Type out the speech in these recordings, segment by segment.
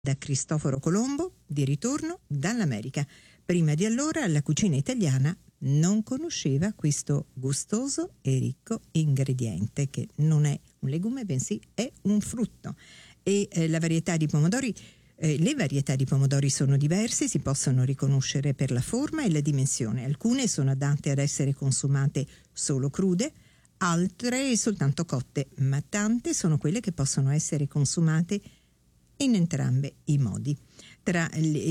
da Cristoforo Colombo, di ritorno dall'America. Prima di allora la cucina italiana non conosceva questo gustoso e ricco ingrediente che non è un legume bensì è un frutto. E le varietà di pomodori sono diverse, si possono riconoscere per la forma e la dimensione. Alcune sono adatte ad essere consumate solo crude, altre soltanto cotte, ma tante sono quelle che possono essere consumate in entrambi i modi. Tra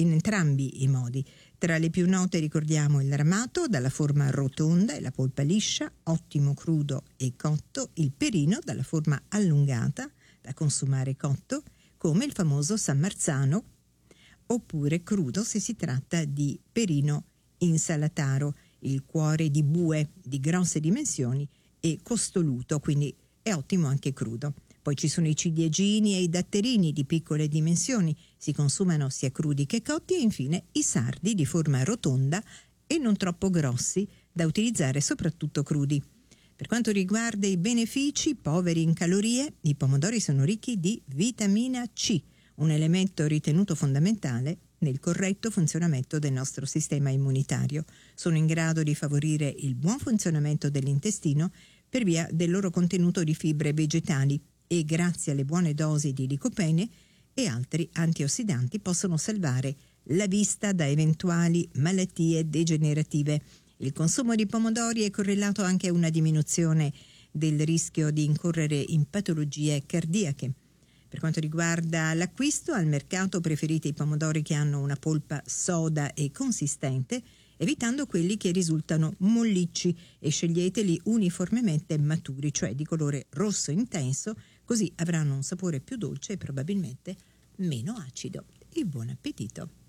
le più note ricordiamo il ramato dalla forma rotonda e la polpa liscia, ottimo crudo e cotto, il perino dalla forma allungata da consumare cotto, come il famoso San Marzano, oppure crudo se si tratta di perino insalataro, il cuore di bue di grosse dimensioni e costoluto, quindi è ottimo anche crudo. Poi ci sono i ciliegini e i datterini di piccole dimensioni, si consumano sia crudi che cotti, e infine i sardi di forma rotonda e non troppo grossi, da utilizzare soprattutto crudi. Per quanto riguarda i benefici, poveri in calorie, i pomodori sono ricchi di vitamina C, un elemento ritenuto fondamentale nel corretto funzionamento del nostro sistema immunitario. Sono in grado di favorire il buon funzionamento dell'intestino per via del loro contenuto di fibre vegetali e grazie alle buone dosi di licopene e altri antiossidanti possono salvare la vista da eventuali malattie degenerative. Il consumo di pomodori è correlato anche a una diminuzione del rischio di incorrere in patologie cardiache. Per quanto riguarda l'acquisto, al mercato preferite i pomodori che hanno una polpa soda e consistente, evitando quelli che risultano mollicci, e sceglieteli uniformemente maturi, cioè di colore rosso intenso, così avranno un sapore più dolce e probabilmente meno acido. E buon appetito!